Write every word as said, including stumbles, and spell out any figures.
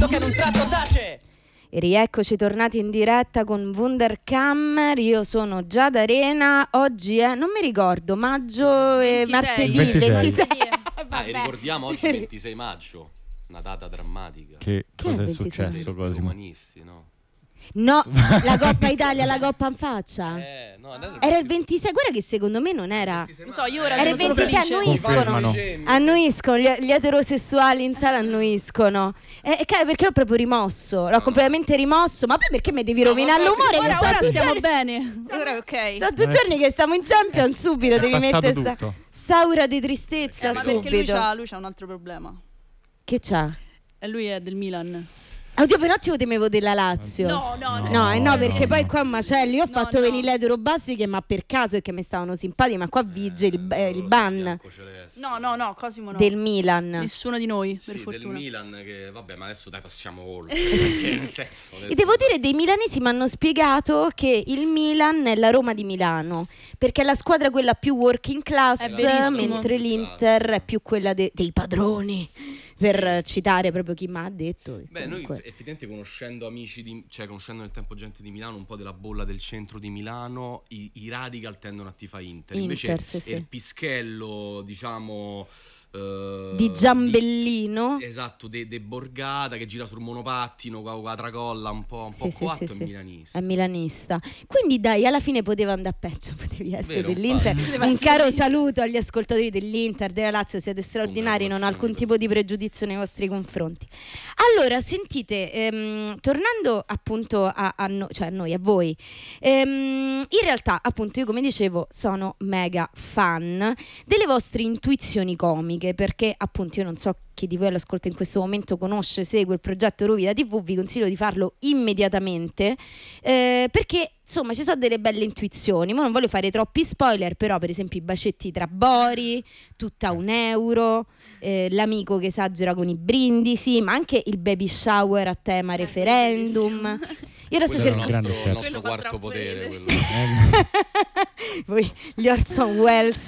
che in un tratto tace. E rieccoci tornati in diretta con Wunderkammer. Io sono Giada Arena. Oggi è, non mi ricordo, maggio e ventisei. martedì ventisei. ventisei. Ah, e ricordiamo oggi ventisei maggio, una data drammatica. Che Che cosa è è ventisei successo, Per i Cosimo? romanisti, no? No, la Coppa Italia, la Coppa in faccia. Eh, no, non Era il ventisei, guarda che secondo me non era. Non so, io ora Era il sono solo ventisei, felice. Confermano. annuiscono. Annuiscono, gli, gli eterosessuali in sala annuiscono. E e ca- perché l'ho proprio rimosso, l'ho completamente rimosso. Ma poi perché mi devi rovinare l'umore? che Ora, sono ora due stiamo giorni- bene. Ora è ok. Sono due giorni che stiamo in Champions, subito È devi passato mettere sta, tutto. sta aura di tristezza Eh, ma perché lui subito. c'ha, lui c'ha un altro problema. Che c'ha? E lui è del Milan. Oddio, per un attimo temevo della Lazio. No, no, no. No, eh no, No, perché no, poi no. qua è un macello. Io ho No, fatto no. venire l'etero basiche, ma per caso è che mi stavano simpatici, ma qua vige il, eh, il ban No, no, no, Cosimo no. del Milan. Nessuno di noi, per Sì, del fortuna. Milan che vabbè, ma adesso dai passiamo oltre. Perché nel senso, E devo dire, dei milanesi mi hanno spiegato che il Milan è la Roma di Milano, perché è la squadra quella più working class, È verissimo. mentre l'Inter è più quella de- dei padroni, per citare proprio chi mi ha detto. che Beh, noi comunque- effettivamente conoscendo amici di, cioè conoscendo nel tempo gente di Milano, un po' della bolla del centro di Milano, i, i radical tendono a tifare Inter. Invece Inter, sì, sì. il pischello, diciamo eh, Di Giambellino. di- esatto, de, de Borgata che gira sul monopattino con la tracolla un po', un Sì, po' sì, coatto sì, e sì. milanista. È milanista. Quindi dai, alla fine poteva andare a peggio, potevi essere Vero, dell'Inter. infatti. Poteva Un essere caro l'Inter. saluto agli ascoltatori dell'Inter, della Lazio, siete straordinari, non ho alcun tipo di pregiudizio nei vostri confronti. Allora, sentite, ehm, tornando appunto a, a no- cioè a noi, a voi, ehm, in realtà appunto io come dicevo sono mega fan delle vostre intuizioni comiche, perché appunto io non so chi di voi all'ascolto in questo momento conosce, segue il progetto Rovida tivù, vi consiglio di farlo immediatamente, eh, perché insomma ci sono delle belle intuizioni. Ma non voglio fare troppi spoiler, però per esempio i bacetti tra Bori, tutta un euro, eh, l'amico che esagera con i brindisi, ma anche il baby shower a tema referendum. Io adesso Quello è il cerco grande nostro, scherzo. nostro Quello fa quarto troppo potere. ridere. Quello. voi gli Orson Welles